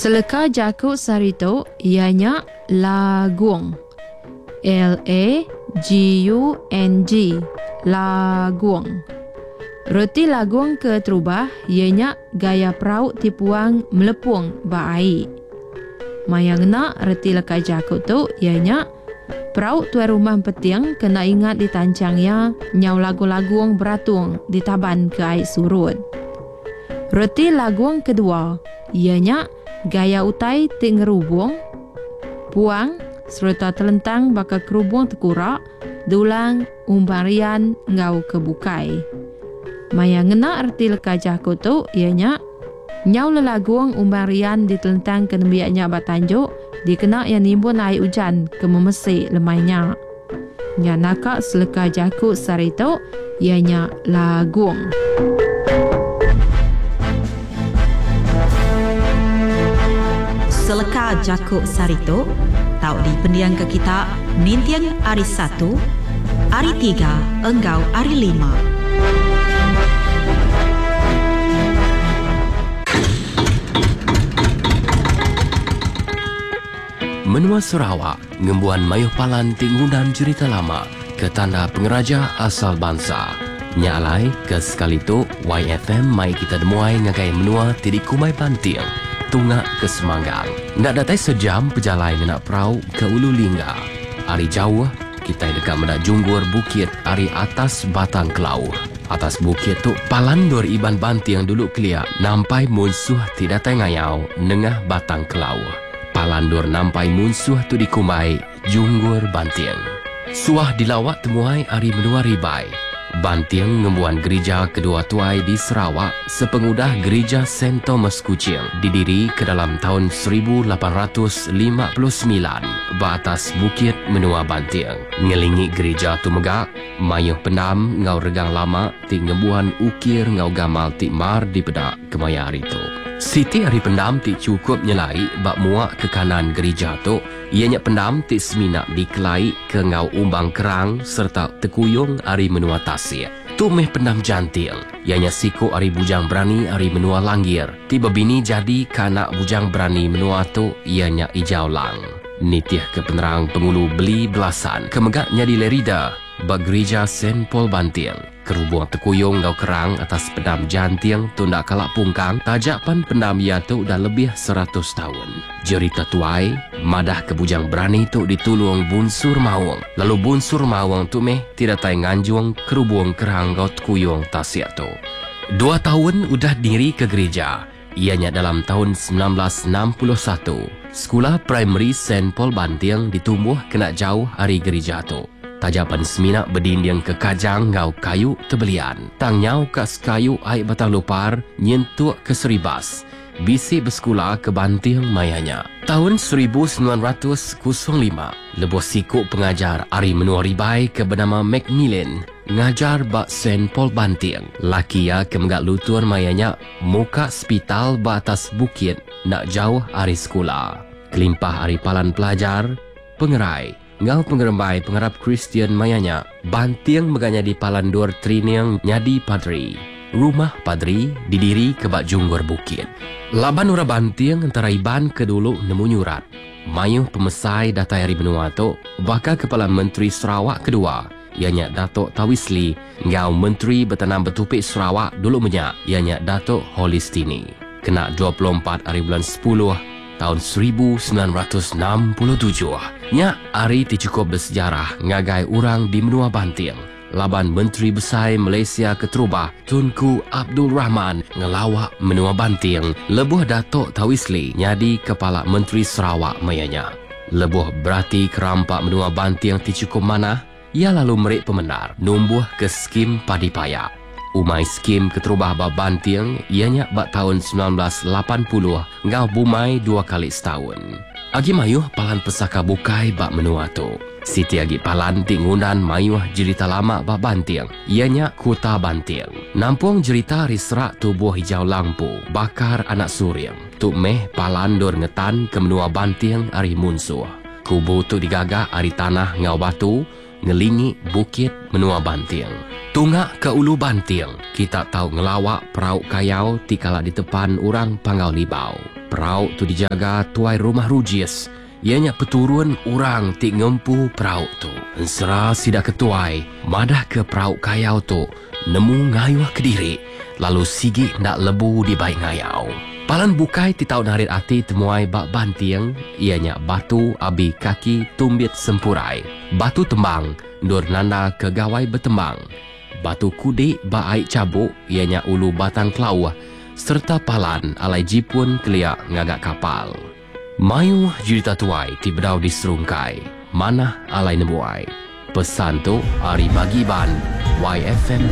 Seleka jakut sarito ianya lagung. L-A-G-U-N-G. Lagung. Reti lagung ke terubah ianya gaya perahu tipuang melepung ba air. Mayang nak reti lekai jakut tu ianya perahu tuan rumah petiang kena ingat ditancangnya nyau lagu-laguang beratung di taban ke air surut. Reti laguang kedua ianya gaya utai tingerubung puang serta telentang baka kerubung tekurak dulang umbarian ngau kebukai. Maya ngena erti leka jakut tu ianya nyau lelaguang umbarian ditelentang ke nembiaknya batanjuk dikena yang nimbun air hujan ke memesik lemainya. Nya nakak seleka jakut sarito ianya laguang. Seleka jakuk sarito tau di pendiang ke kita nintiang hari 1, hari 3, enggau hari 5. Menua Sarawak ngembuan mayuh palan tingunan cerita lama ke tanda pengeraja asal bangsa. Nyalai ke sekali tu YFM mai kita demuai ngagai menua tidik kumai banting. Tungak ke Semanggang. Nak datai sejam pejalai nak perahu ke Ulu Lingga. Hari jauh, kita dekat mendak junggur bukit hari atas batang kelau. Atas bukit tu, palandor iban banting dulu kelia. Nampai munsuh tidak tengayau nengah batang kelau. Palandor nampai munsuh tu dikumai junggur banting. Suah dilawat temuai hari menua ribai. Banting ngembuan gereja kedua tuai di Sarawak sepengudah gereja St. Thomas Kuching didiri ke dalam tahun 1859 baatas bukit menua Banting. Ngelingi gereja tu megak, mayuh pendam ngau regang lama ti ngembuan ukir ngau gamal ti mar di pedak kemaya hari tu. Siti hari pendam ti cukup nyelai bak muak ke kanan gereja tu. Ianya pendam ti seminak dikelai ke ngau umbang kerang serta tekuyung hari menua tasir. Tu meh pendam jantil. Ianya siku hari bujang berani hari menua langgir. Tiba bini jadi kanak bujang berani menua tu ianya ijau lang. Nitih ke penerang pengulu beli belasan. Kemegaknya di Lerida bak gereja St. Paul Banting. Kerubung tekuyung ngau kerang atas pendam janting tu nak kalak pungkang. Tajapan pendam ia tu dah lebih 100 tahun. Cerita tuai, madah ke bujang berani tu ditulung bunsur mawang. Lalu bunsur mawang tu meh tidak tay nganjung kerubung kerang ngau tekuyung tasik tu. 2 tahun udah diri ke gereja. Ianya dalam tahun 1961. Sekolah primary St. Paul Banting ditumbuh kena jauh hari gereja tu. Tajapan seminak berdinding ke kajang ngau kayu tebelian. Tang nyau kas kayu air batang lupar nyentuk ke seribas. Bisi bersekolah ke Banting mayanya. Tahun 1905, lebuh sikuk pengajar Ari Menua Ribai ke bernama Macmillan ngajar bak St. Paul Banting. Laki ya ke menggak lutur mayanya muka spital batas bukit nak jauh Ari sekolah. Kelimpah Ari palan pelajar, pengerai. Ngau pengerembai pengharap Kristian mayanya, Banting meganya di Palandur Triniang nyadi padri. Rumah padri didiri ke bak junggur bukit. Laban ura Banting antara iban ke dulu nemu nyurat. Mayuh pemesai datai hari benua tu, bakal Kepala Menteri Sarawak kedua, ianya Datuk Tawisli, ngau Menteri Bertanam Bertupik Sarawak dulu menyak, ianya Datuk Holistini. Kena 24 hari bulan 10 tahun 1967. Nya hari ti cukup bersejarah ngagai orang di menua Banting. Laban Menteri Besar Malaysia Keterubah Tunku Abdul Rahman ngelawak menua Banting. Lebuh Datuk Tawisli nyadi Kepala Menteri Sarawak mayanya. Lebuh berarti kerampak menua Banting ti cukup manah. Ia lalu merik pemenar numbuh ke skim padi payak. Umai skim Keterubah bak Banting ianya bak tahun 1980 ngau bumai 2 kali setahun. Agi mayuh palan pesaka bukai bak menua tu. Siti agi palan tingunan mayuh cerita lama bak Banting ianya Kota Banting. Nampung cerita risrak tubuh hijau lampu bakar anak suring. Tu meh palan dor ngetan ke menua Banting ari munsuh. Kubu tu digagak ari tanah ngau batu ngelingi bukit menua Banting. Tungak ke Ulu Banting, kita tahu ngelawak perauk kayau tikala di depan orang Panggau Libau. Perauk tu dijaga tuai rumah Rujis. Ianya peturun orang tik ngempu perauk tu. Ensera sidak ketuai, madah ke perauk kayau tu, nemu ngayuh ke diri, lalu sigi nak lebu di baik ngayau. Palan bukai ti tau narit ati temuai bak bantiang, ianya batu abi kaki tumbit sempurai. Batu tembang, ndur nanda ke gawai bertembang. Batu kudik bak aik cabuk, ianya ulu batang kelau, serta palan alai jipun keliak ngagak kapal. Mayu jurita tuai ti bedau di serungkai, manah alai nebuai. Pesan tu hari bagi ban YFM